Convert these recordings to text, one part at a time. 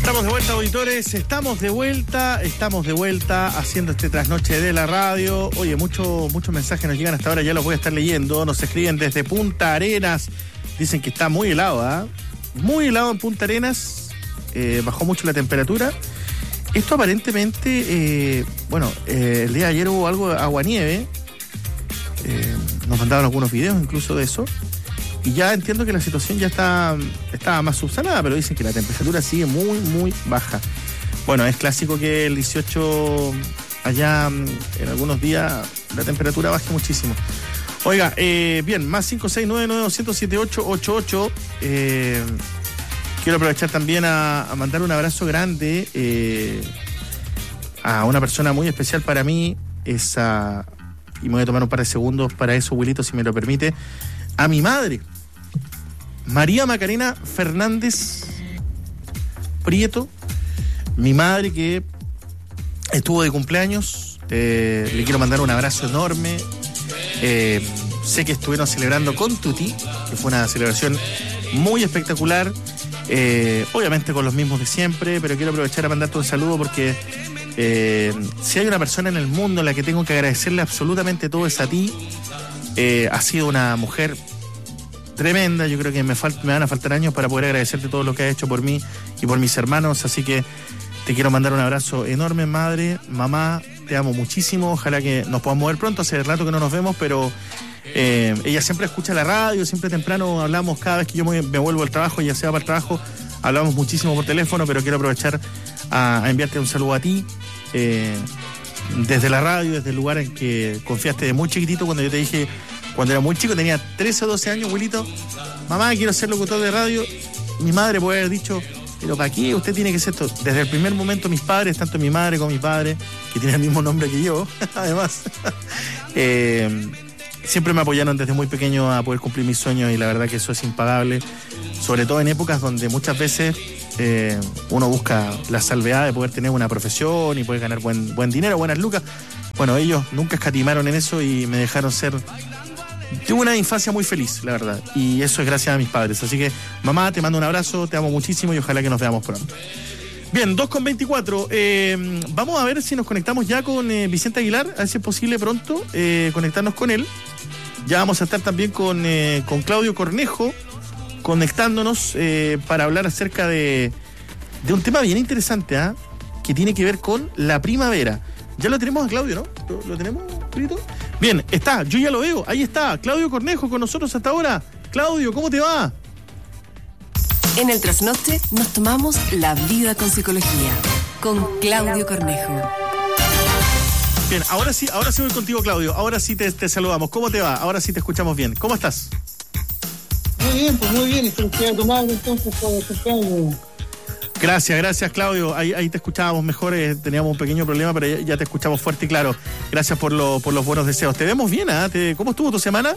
Estamos de vuelta, auditores, estamos de vuelta haciendo este trasnoche de la radio. Oye, muchos mensajes nos llegan hasta ahora, ya los voy a estar leyendo. Nos escriben desde Punta Arenas, dicen que está muy helado, muy helado en Punta Arenas, bajó mucho la temperatura. Esto aparentemente, el día de ayer hubo algo de aguanieve, nos mandaron algunos videos incluso de eso. Y ya entiendo que la situación ya está más subsanada, pero dicen que la temperatura sigue muy, muy baja. Bueno, es clásico que el 18 allá en algunos días la temperatura baje muchísimo. Oiga, bien, más 569-900-7888. Quiero aprovechar también a mandar un abrazo grande a una persona muy especial para mí. Y me voy a tomar un par de segundos para eso, Wilito, si me lo permite. A mi madre, María Macarena Fernández Prieto, mi madre que estuvo de cumpleaños. Le quiero mandar un abrazo enorme. Sé que estuvieron celebrando con Tuti, que fue una celebración muy espectacular, obviamente con los mismos de siempre, pero quiero aprovechar a mandarte un saludo porque si hay una persona en el mundo a la que tengo que agradecerle absolutamente todo es a ti. Ha sido una mujer tremenda. Yo creo que me van a faltar años para poder agradecerte todo lo que has hecho por mí y por mis hermanos, así que te quiero mandar un abrazo enorme, madre, mamá, te amo muchísimo, ojalá que nos podamos ver pronto, hace rato que no nos vemos, pero ella siempre escucha la radio, siempre temprano hablamos, cada vez que yo me vuelvo al trabajo, ya sea para el trabajo, hablamos muchísimo por teléfono, pero quiero aprovechar a enviarte un saludo a ti, desde la radio, desde el lugar en que confiaste de muy chiquitito, cuando yo te dije, cuando era muy chico, tenía 13 o 12 años, abuelito, mamá, quiero ser locutor de radio. Mi madre puede haber dicho, pero ¿para qué usted tiene que ser esto? Desde el primer momento mis padres, tanto mi madre como mi padre, que tiene el mismo nombre que yo, además, siempre me apoyaron desde muy pequeño a poder cumplir mis sueños, y la verdad que eso es impagable, sobre todo en épocas donde muchas veces uno busca la salvedad de poder tener una profesión y poder ganar buen dinero, buenas lucas. Bueno, ellos nunca escatimaron en eso y me dejaron ser... Tuve una infancia muy feliz, la verdad, y eso es gracias a mis padres. Así que, mamá, te mando un abrazo, te amo muchísimo y ojalá que nos veamos pronto. Bien, 2:24. Vamos a ver si nos conectamos ya con Vicente Aguilar, a ver si es posible pronto conectarnos con él. Ya vamos a estar también con Claudio Cornejo, conectándonos para hablar acerca de un tema bien interesante, que tiene que ver con la primavera. Ya lo tenemos a Claudio, ¿no? ¿Lo tenemos, Brito? Bien, está, yo ya lo veo, ahí está, Claudio Cornejo con nosotros hasta ahora. Claudio, ¿cómo te va? En el trasnoche nos tomamos la vida con psicología, con Claudio Cornejo. Bien, ahora sí voy contigo, Claudio, ahora sí te saludamos. ¿Cómo te va? Ahora sí te escuchamos bien. ¿Cómo estás? Muy bien, y felicidades a tu madre entonces por el cumpleaños. Gracias, Claudio. Ahí te escuchábamos mejor, teníamos un pequeño problema, pero ya te escuchamos fuerte y claro. Gracias por los buenos deseos. Te vemos bien, ¿cómo estuvo tu semana?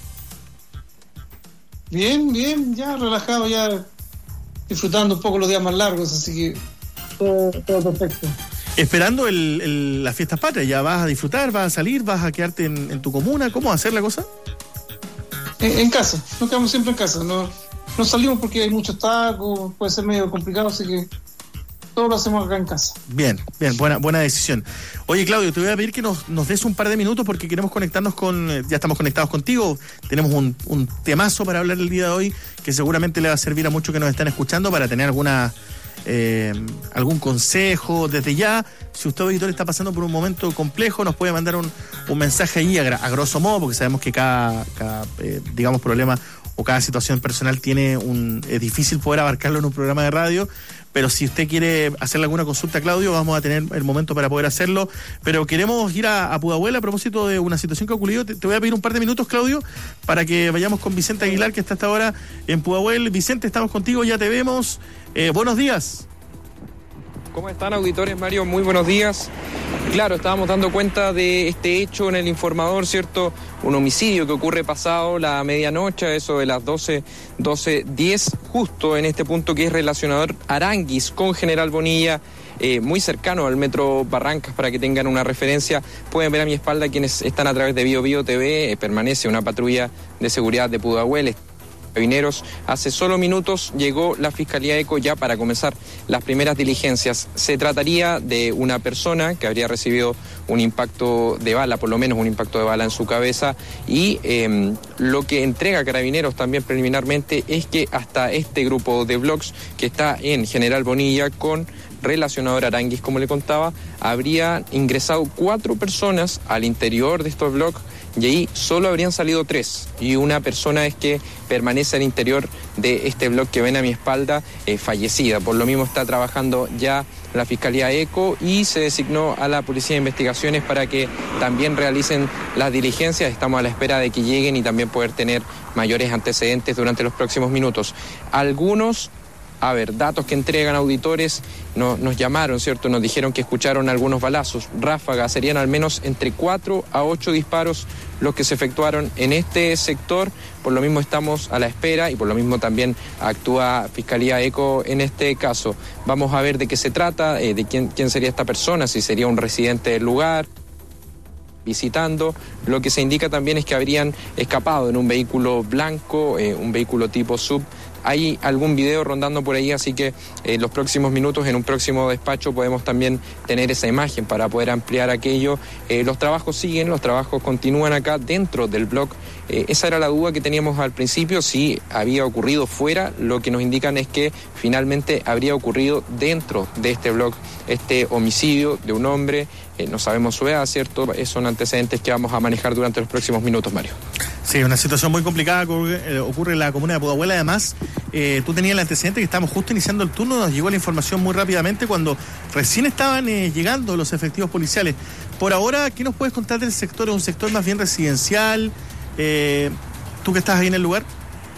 Bien, ya relajado, ya disfrutando un poco los días más largos, así que todo perfecto. Esperando las fiestas patrias, ¿ya vas a disfrutar, vas a salir, vas a quedarte en tu comuna? ¿Cómo va a ser la cosa? En casa, nos quedamos siempre en casa, no salimos porque hay muchos tacos, puede ser medio complicado, así que todo lo hacemos acá en casa. Bien, buena decisión. Oye, Claudio, te voy a pedir que nos des un par de minutos porque queremos conectarnos ya estamos conectados contigo, tenemos un temazo para hablar el día de hoy que seguramente le va a servir a muchos que nos están escuchando para tener algún consejo. Desde ya, si usted, auditor, está pasando por un momento complejo, nos puede mandar un mensaje ahí a grosso modo, porque sabemos que cada digamos, problema o cada situación personal es difícil poder abarcarlo en un programa de radio, pero si usted quiere hacerle alguna consulta a Claudio, vamos a tener el momento para poder hacerlo. Pero queremos ir a Pudahuel a propósito de una situación que ha ocurrido. Te voy a pedir un par de minutos, Claudio, para que vayamos con Vicente Aguilar, que está hasta ahora en Pudahuel. Vicente, estamos contigo, ya te vemos. Buenos días. ¿Cómo están, auditores? Mario, muy buenos días. Claro, estábamos dando cuenta de este hecho en el informador, ¿cierto? Un homicidio que ocurre pasado la medianoche, eso de las 12:10, justo en este punto que es relacionador Aranguis con General Bonilla, muy cercano al metro Barrancas, para que tengan una referencia. Pueden ver a mi espalda quienes están a través de Bio TV, permanece una patrulla de seguridad de Pudahuel. Carabineros. Hace solo minutos llegó la Fiscalía ECO ya para comenzar las primeras diligencias. Se trataría de una persona que habría recibido un impacto de bala, por lo menos un impacto de bala en su cabeza, y lo que entrega Carabineros también preliminarmente es que hasta este grupo de blogs que está en General Bonilla con relacionador Aranguis, como le contaba, habría ingresado 4 personas al interior de estos blogs y ahí solo habrían salido 3, y una persona es que permanece al interior de este blog que ven a mi espalda, fallecida. Por lo mismo está trabajando ya la Fiscalía ECO y se designó a la Policía de Investigaciones para que también realicen las diligencias. Estamos a la espera de que lleguen y también poder tener mayores antecedentes durante los próximos minutos. Algunos datos que entregan auditores nos llamaron, ¿cierto? Nos dijeron que escucharon algunos balazos, ráfagas, serían al menos entre 4 a 8 disparos los que se efectuaron en este sector. Por lo mismo estamos a la espera y por lo mismo también actúa Fiscalía ECO en este caso. Vamos a ver de qué se trata, de quién sería esta persona, si sería un residente del lugar visitando. Lo que se indica también es que habrían escapado en un vehículo blanco, un vehículo tipo SUV. Hay algún video rondando por ahí, así que en los próximos minutos, en un próximo despacho, podemos también tener esa imagen para poder ampliar aquello. Los trabajos siguen, los trabajos continúan acá dentro del blog. Esa era la duda que teníamos al principio, si había ocurrido fuera. Lo que nos indican es que finalmente habría ocurrido dentro de este blog este homicidio de un hombre. No sabemos su edad, ¿cierto? Son antecedentes que vamos a manejar durante los próximos minutos, Mario. Sí, una situación muy complicada ocurre en la comuna de Pudahuel. Además, tú tenías el antecedente que estábamos justo iniciando el turno, nos llegó la información muy rápidamente cuando recién estaban llegando los efectivos policiales. Por ahora, ¿qué nos puedes contar del sector? ¿Es un sector más bien residencial? ¿Tú que estás ahí en el lugar?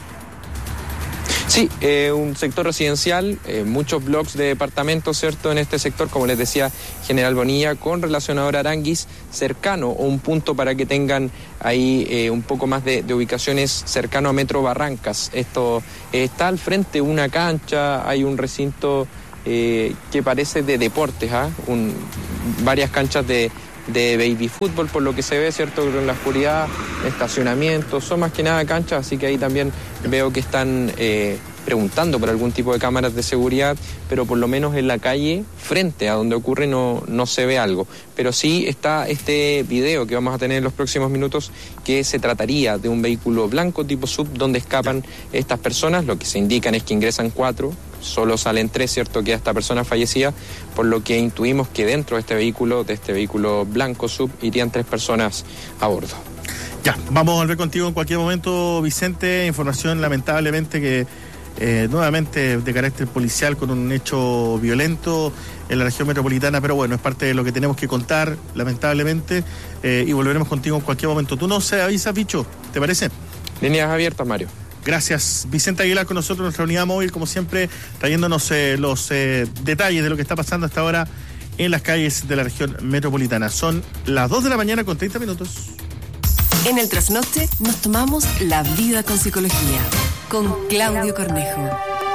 Sí, un sector residencial, muchos bloques de departamentos, ¿cierto? En este sector, como les decía, General Bonilla, con relacionador Aranguis, cercano o un punto para que tengan ahí un poco más de ubicaciones cercano a Metro Barrancas. Esto está al frente una cancha, hay un recinto que parece de deportes, varias canchas de baby fútbol, por lo que se ve, ¿cierto? En la oscuridad, estacionamientos, son más que nada canchas, así que ahí también veo que están preguntando por algún tipo de cámaras de seguridad, pero por lo menos en la calle, frente a donde ocurre, no se ve algo. Pero sí está este video que vamos a tener en los próximos minutos, que se trataría de un vehículo blanco tipo SUV donde escapan estas personas. Lo que se indican es que ingresan 4, solo salen 3, ¿cierto? Que esta persona fallecida, por lo que intuimos que dentro de este vehículo blanco SUV, irían 3 personas a bordo. Ya, vamos a volver contigo en cualquier momento, Vicente. Información lamentablemente que nuevamente de carácter policial con un hecho violento en la región metropolitana, pero bueno, es parte de lo que tenemos que contar, lamentablemente, y volveremos contigo en cualquier momento. Tú no se avisas, bicho, ¿te parece? Líneas abiertas, Mario. Gracias. Vicente Aguilar con nosotros, nuestra unidad móvil, como siempre, trayéndonos los detalles de lo que está pasando hasta ahora en las calles de la región metropolitana. Son las 2 de la mañana con 30 minutos. En el Trasnoche nos tomamos la vida con psicología, con Claudio Cornejo.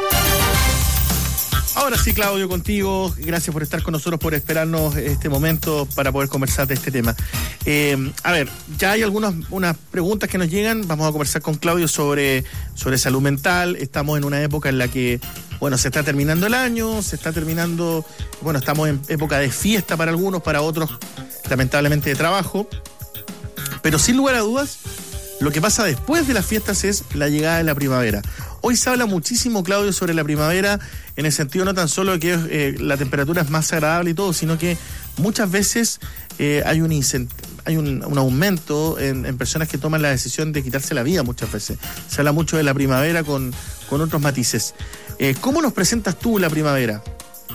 Ahora sí, Claudio, contigo. Gracias por estar con nosotros, por esperarnos este momento para poder conversar de este tema. A ver, ya hay unas preguntas que nos llegan. Vamos a conversar con Claudio sobre salud mental. Estamos en una época en la que, bueno, se está terminando el año, estamos en época de fiesta para algunos, para otros, lamentablemente, de trabajo. Pero sin lugar a dudas, lo que pasa después de las fiestas es la llegada de la primavera. Hoy se habla muchísimo, Claudio, sobre la primavera, en el sentido no tan solo de que la temperatura es más agradable y todo, sino que muchas veces hay un aumento en personas que toman la decisión de quitarse la vida muchas veces. Se habla mucho de la primavera con otros matices. ¿Cómo nos presentas tú la primavera?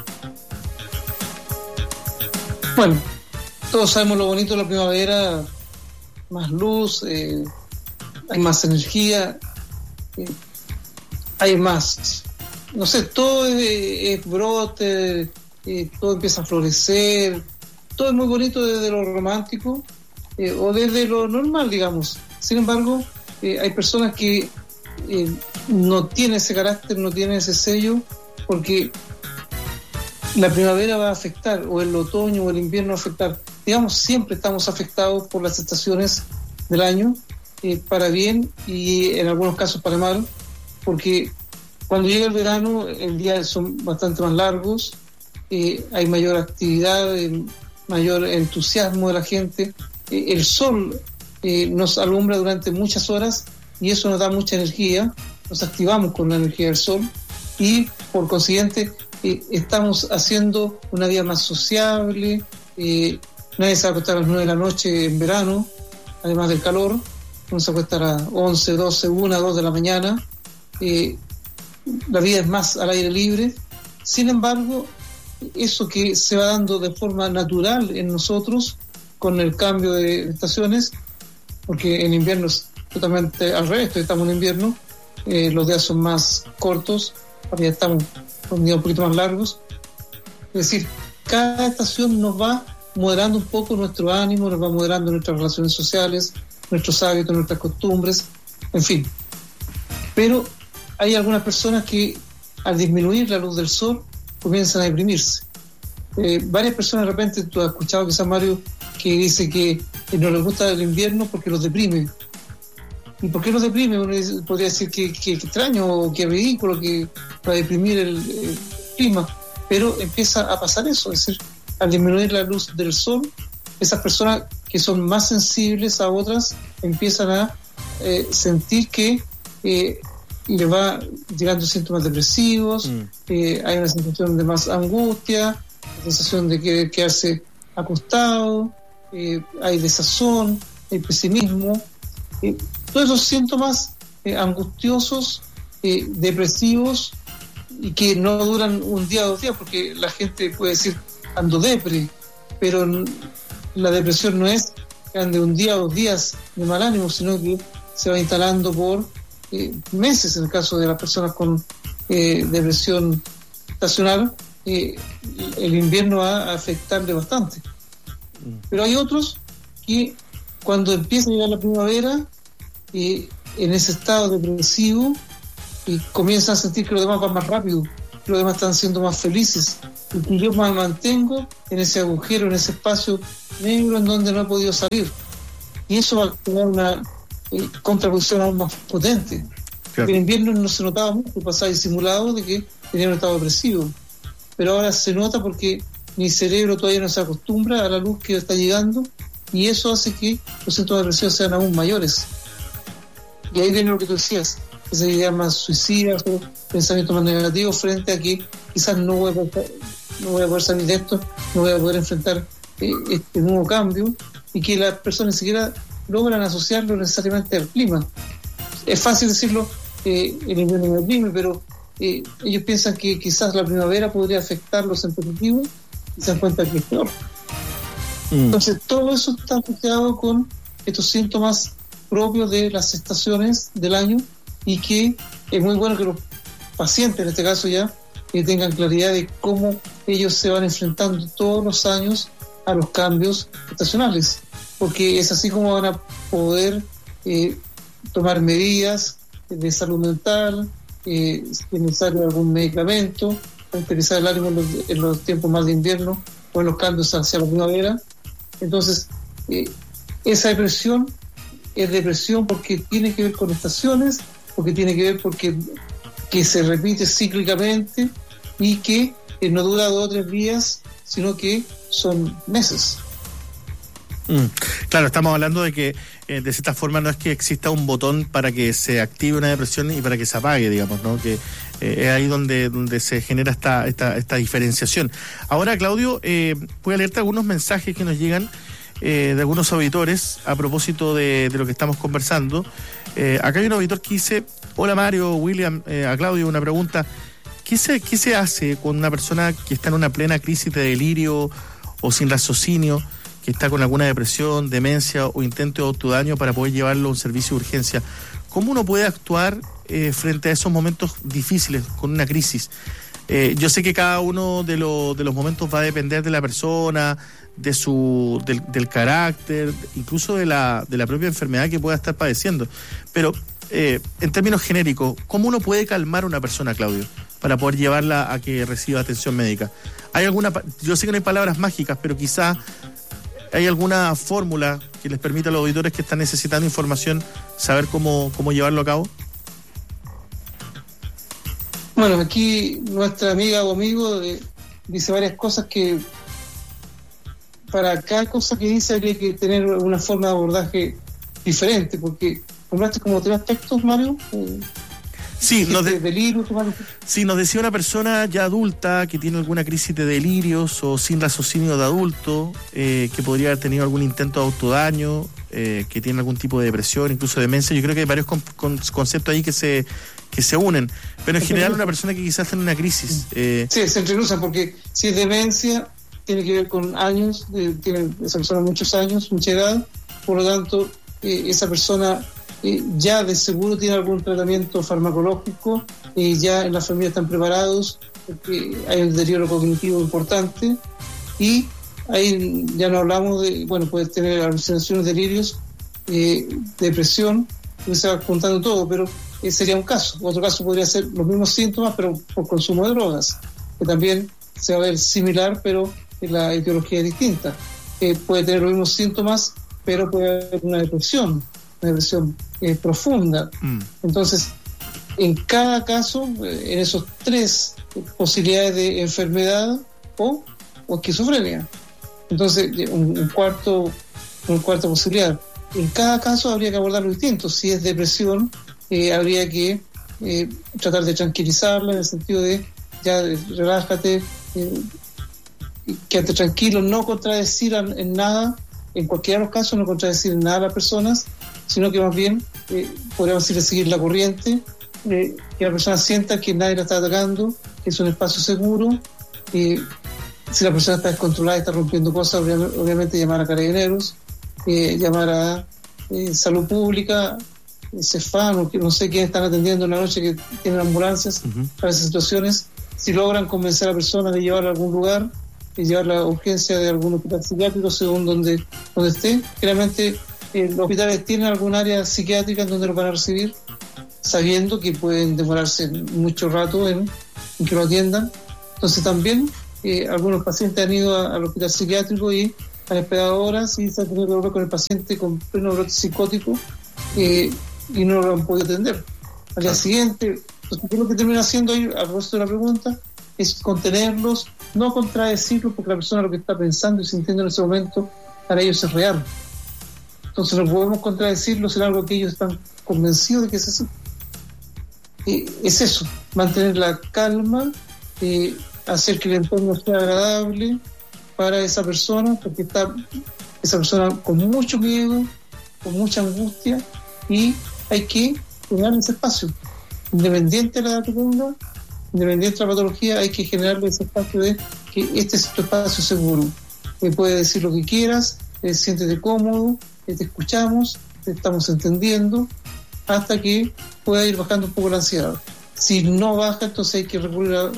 Bueno, todos sabemos lo bonito de la primavera, más luz, hay más energía, hay más, no sé, todo es brote, todo empieza a florecer, todo es muy bonito desde lo romántico o desde lo normal, digamos. Sin embargo, hay personas que no tienen ese carácter, no tienen ese sello, porque la primavera va a afectar, o el otoño o el invierno va a afectar. Digamos, siempre estamos afectados por las estaciones del año, para bien y en algunos casos para mal, porque cuando llega el verano, el día son bastante más largos, hay mayor actividad, mayor entusiasmo de la gente, el sol nos alumbra durante muchas horas y eso nos da mucha energía, nos activamos con la energía del sol y por consiguiente estamos haciendo una vida más sociable, nadie se va a acostar a las 9 de la noche en verano, además del calor, uno se acuesta a las 11, 12, 1, 2 de la mañana, la vida es más al aire libre. Sin embargo, eso que se va dando de forma natural en nosotros con el cambio de estaciones, porque en invierno es totalmente al revés, estamos en invierno, los días son más cortos, ya estamos con días un poquito más largos, es decir, cada estación nos va moderando un poco nuestro ánimo, nos va moderando nuestras relaciones sociales, nuestros hábitos, nuestras costumbres, en fin. Pero hay algunas personas que al disminuir la luz del sol comienzan a deprimirse. Varias personas de repente, tú has escuchado quizás Mario, que dice que no les gusta el invierno porque los deprime. ¿Y por qué los deprime? Uno podría decir que extraño o que ridículo que para deprimir el clima, pero empieza a pasar eso, es decir, al disminuir la luz del sol, esas personas que son más sensibles a otras empiezan a sentir que les va llegando síntomas depresivos, hay una sensación de más angustia, la sensación de quedarse acostado, hay desazón, hay pesimismo, todos esos síntomas angustiosos, depresivos y que no duran un día o 2 días, porque la gente puede decir ando depre, pero la depresión no es que ande un día o 2 días de mal ánimo, sino que se va instalando por meses. En el caso de las personas con depresión estacional, el invierno va a afectarle bastante. Pero hay otros que cuando empieza a llegar la primavera, en ese estado depresivo, comienzan a sentir que los demás van más rápido, que los demás están siendo más felices, y que yo me mantengo en ese agujero, en ese espacio negro en donde no he podido salir. Y eso va a tener una contraposición aún más potente. Claro. En invierno no se notaba mucho, pasaba disimulado de que tenía un estado depresivo, pero ahora se nota porque mi cerebro todavía no se acostumbra a la luz que está llegando y eso hace que los síntomas depresivos sean aún mayores. Y ahí viene lo que tú decías, esas ideas más suicidas o pensamientos más negativos frente a que quizás no voy a poder salir de esto, no voy a poder enfrentar este nuevo cambio, y que las personas ni siquiera logran asociarlo necesariamente al clima. Es fácil decirlo, el invierno me deprime, pero ellos piensan que quizás la primavera podría afectarlos en positivo y se dan cuenta que es peor. Entonces todo eso está asociado con estos síntomas propios de las estaciones del año, y que es muy bueno que los pacientes, en este caso ya, tengan claridad de cómo ellos se van enfrentando todos los años a los cambios estacionales, porque es así como van a poder tomar medidas de salud mental, si es necesario algún medicamento, utilizar el ánimo en los tiempos más de invierno o en los cambios hacia la primavera. Entonces, esa depresión es depresión porque tiene que ver con estaciones, porque tiene que ver que se repite cíclicamente y que no dura 2 o 3 días, sino que son meses. Claro, estamos hablando de que de cierta forma no es que exista un botón para que se active una depresión y para que se apague, digamos, ¿no? Que es ahí donde se genera esta diferenciación. Ahora, Claudio, voy a leerte algunos mensajes que nos llegan de algunos auditores a propósito de lo que estamos conversando. Acá hay un auditor que dice: hola Mario, William, a Claudio una pregunta. ¿Qué se hace con una persona que está en una plena crisis de delirio o sin raciocinio, que está con alguna depresión, demencia o intento de autodaño, para poder llevarlo a un servicio de urgencia? ¿Cómo uno puede actuar frente a esos momentos difíciles, con una crisis? Yo sé que cada uno de los momentos va a depender de la persona, del carácter, incluso de la propia enfermedad que pueda estar padeciendo. Pero en términos genéricos, ¿cómo uno puede calmar a una persona, Claudio, para poder llevarla a que reciba atención médica? Yo sé que no hay palabras mágicas, pero quizá ¿hay alguna fórmula que les permita a los auditores que están necesitando información saber cómo llevarlo a cabo? Bueno, aquí nuestra amiga o amigo dice varias cosas que para cada cosa que dice habría que tener una forma de abordaje diferente, porque nombraste como 3 aspectos, Mario. Sí, nos delirio, decía una persona ya adulta que tiene alguna crisis de delirios o sin raciocinio de adulto, que podría haber tenido algún intento de autodaño, que tiene algún tipo de depresión, incluso demencia. Yo creo que hay varios conceptos ahí que se unen, pero en general una persona que quizás tiene una crisis. Sí, se entrecruzan, porque si es demencia, tiene que ver con años, tiene esa persona muchos años, mucha edad, por lo tanto, esa persona ya de seguro tiene algún tratamiento farmacológico, ya en la familia están preparados, porque hay un deterioro cognitivo importante, y ahí ya no hablamos de, puede tener alucinaciones, delirios, depresión, que se va juntando todo, pero sería un caso. Otro caso podría ser los mismos síntomas, pero por consumo de drogas, que también se va a ver similar, pero la etiología es distinta. Puede tener los mismos síntomas, pero puede haber una depresión profunda. Entonces, en cada caso, en esos 3 posibilidades de enfermedad o esquizofrenia. Entonces, una cuarta posibilidad. En cada caso habría que abordarlo distinto. Si es depresión, habría que tratar de tranquilizarla, en el sentido de ya relájate, quédate tranquilo, no contradecir en nada, en cualquiera de los casos no contradecir en nada a las personas, sino que más bien podríamos decirle seguir la corriente, que la persona sienta que nadie la está atacando, que es un espacio seguro. Si la persona está descontrolada y está rompiendo cosas, obviamente llamar a carabineros, llamar a salud pública, CEFAM, no sé quiénes están atendiendo en la noche, que tienen ambulancias para esas situaciones. Si logran convencer a la persona de llevarla a algún lugar, y llevar la urgencia de algún hospital psiquiátrico según donde esté. Generalmente los hospitales tienen algún área psiquiátrica en donde lo van a recibir, sabiendo que pueden demorarse mucho rato en que lo atiendan. Entonces también algunos pacientes han ido al hospital psiquiátrico y han esperado horas y se han tenido que hablar con el paciente con pleno brote psicótico, y no lo han podido atender. Al día siguiente, entonces, ¿qué es lo que termina haciendo ahí, a propósito de la pregunta? Es contenerlos, no contradecirlos, porque la persona lo que está pensando y sintiendo en ese momento para ellos es real. Entonces no podemos contradecirlos en algo que ellos están convencidos de que es así. Es eso, mantener la calma, hacer que el entorno sea agradable para esa persona, porque está esa persona con mucho miedo, con mucha angustia, y hay que generar ese espacio, independiente de la edad que tenga, independiente de la patología, hay que generarle ese espacio de que este es tu espacio seguro. Puedes decir lo que quieras, siéntete cómodo, te escuchamos, te estamos entendiendo, hasta que pueda ir bajando un poco la ansiedad. Si no baja, entonces hay que recurrir a,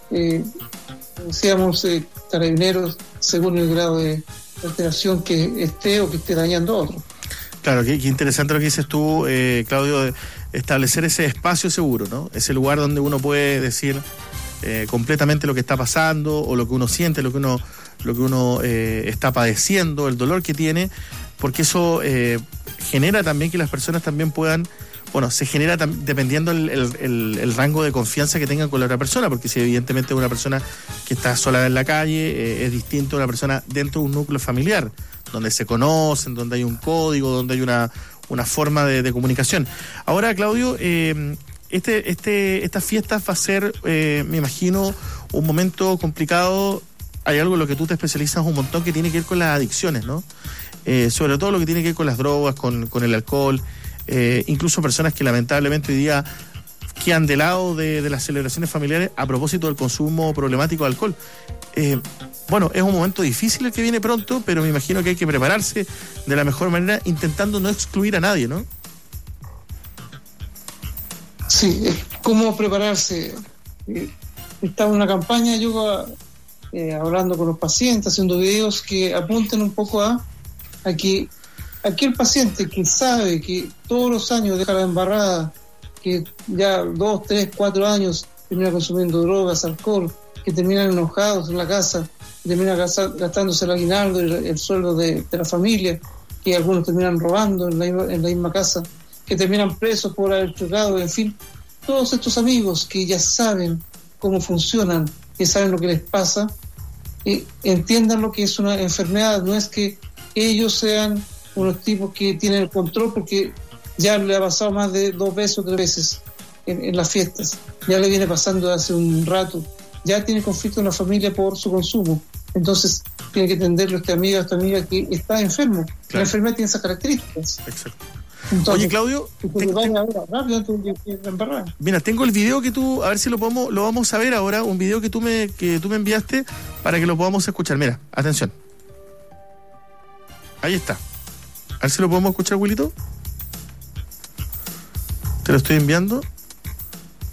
carabineros, según el grado de alteración que esté o que esté dañando a otro. Claro, qué interesante lo que dices tú, Claudio, de establecer ese espacio seguro, ¿no? Ese lugar donde uno puede decir completamente lo que está pasando, o lo que uno siente, lo que uno está padeciendo, el dolor que tiene, porque eso genera también que las personas también puedan, se genera dependiendo el rango de confianza que tengan con la otra persona, porque si evidentemente una persona que está sola en la calle es distinto a una persona dentro de un núcleo familiar, donde se conocen, donde hay un código, donde hay una forma de comunicación. Ahora, Claudio, estas fiestas va a ser, me imagino, un momento complicado. Hay algo en lo que tú te especializas un montón que tiene que ver con las adicciones, ¿no? Sobre todo lo que tiene que ver con las drogas, con el alcohol, incluso personas que lamentablemente hoy día quedan de lado de las celebraciones familiares a propósito del consumo problemático de alcohol. Es un momento difícil el que viene pronto, pero me imagino que hay que prepararse de la mejor manera, intentando no excluir a nadie, ¿no? Sí, ¿cómo prepararse? Estaba en una campaña, yo hablando con los pacientes, haciendo videos que apunten un poco a que aquel paciente que sabe que todos los años deja la embarrada, que ya 2, 3, 4 años termina consumiendo drogas, alcohol, que terminan enojados en la casa, que terminan gastándose el aguinaldo y el sueldo de la familia, que algunos terminan robando en la misma casa, que terminan presos por haber chocado, en fin, todos estos amigos que ya saben cómo funcionan, que saben lo que les pasa, entiendan lo que es una enfermedad. No es que ellos sean unos tipos que tienen el control porque ya le ha pasado más de 2 veces o 3 veces en las fiestas, ya le viene pasando hace un rato, ya tiene conflicto en la familia por su consumo. Entonces tiene que entenderlo esta amiga que está enfermo. Claro. La enfermedad tiene esas características. Exacto. Entonces, oye, Claudio, mira, tengo el video que tú, a ver si lo vamos a ver ahora, un video que tú me enviaste para que lo podamos escuchar. Mira, atención. Ahí está. A ver si lo podemos escuchar, Wilito. Te lo estoy enviando.